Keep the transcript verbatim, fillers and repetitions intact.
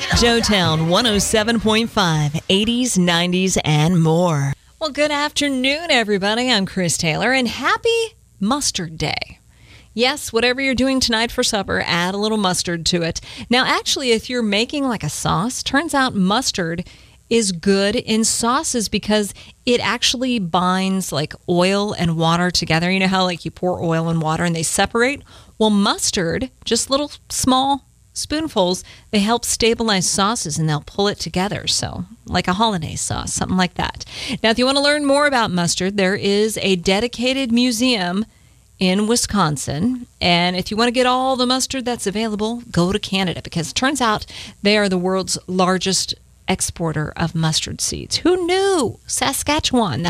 Joetown one oh seven point five, eighties, nineties, and more. Well, good afternoon, everybody. I'm Chris Taylor, and happy Mustard Day. Yes, whatever you're doing tonight for supper, add a little mustard to it. Now, actually, if you're making like a sauce, turns out mustard is good in sauces because it actually binds like oil and water together. You know how like you pour oil and water and they separate? Well, mustard, just little small spoonfuls, they help stabilize sauces and they'll pull it together. So like a hollandaise sauce, something like that. Now, if you want to learn more about mustard, there is a dedicated museum in Wisconsin. And if you want to get all the mustard that's available, go to Canada because it turns out they are the world's largest exporter of mustard seeds. Who knew? Saskatchewan.